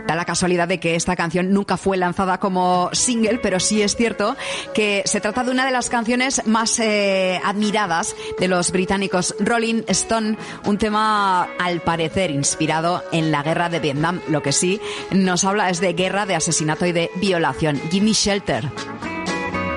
Da la casualidad de que esta canción nunca fue lanzada como single, pero sí es cierto que se trata de una de las canciones más admiradas de los británicos. Rolling Stone, un tema al parecer inspirado en la guerra de Vietnam. Lo que sí nos habla es de guerra, de asesinato y de violación. Gimme Shelter.